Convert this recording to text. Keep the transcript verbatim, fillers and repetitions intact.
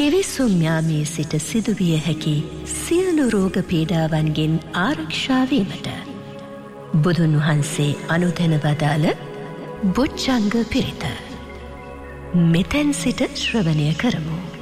පිවිසුම් යාමේ සිට සිදුවිය හැකි සියලු රෝග පීඩාවන්ගෙන් ආරක්ෂා වීමට බුදුන් වහන්සේ අනුදැන වදාළ බොජ්ජංග පිරිත මෙතෙන් සිට ශ්‍රවණය කරමු.